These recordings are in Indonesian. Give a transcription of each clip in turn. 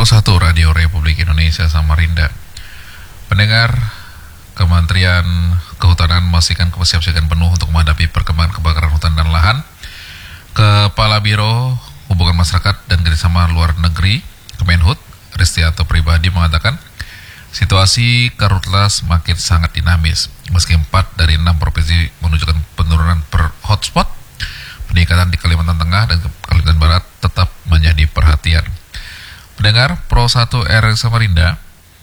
Pro 1 Radio Republik Indonesia Samarinda. Pendengar, Kementerian Kehutanan memastikan kesiapsiagaan penuh untuk menghadapi perkembangan kebakaran hutan dan lahan. Kepala Biro Hubungan Masyarakat dan Kerjasama Luar Negeri Kemenhut, Ristianto Pribadi, mengatakan situasi karhutla semakin sangat dinamis. Meski 4 dari 6 provinsi menunjukkan penurunan per hotspot, peningkatan di Kalimantan Tengah dan Kalimantan Barat tetap menjadi perhatian. Pendengar, Pro 1 RRI Samarinda,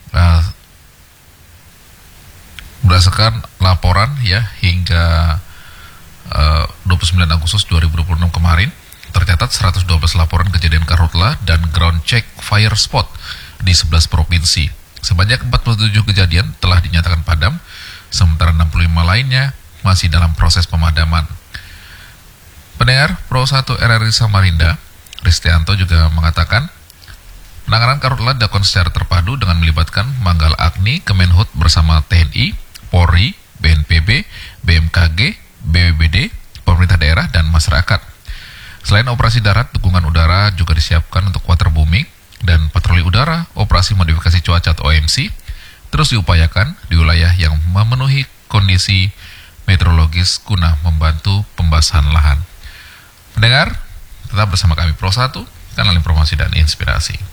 berdasarkan laporan hingga 29 Agustus 2026 kemarin, tercatat 112 laporan kejadian karhutla dan ground check fire spot di 11 provinsi. Sebanyak 47 kejadian telah dinyatakan padam, sementara 65 lainnya masih dalam proses pemadaman. Pendengar, Pro 1 RRI Samarinda, Ristianto juga mengatakan penanganan karhutla dilakukan secara terpadu dengan melibatkan Manggala Agni, Kemenhut bersama TNI, Polri, BNPB, BMKG, BPBD, pemerintah daerah, dan masyarakat. Selain operasi darat, dukungan udara juga disiapkan untuk waterbooming dan patroli udara. Operasi modifikasi cuaca atau OMC terus diupayakan di wilayah yang memenuhi kondisi meteorologis guna membantu pembasahan lahan. Pendengar, tetap bersama kami Pro 1, kanal informasi dan inspirasi.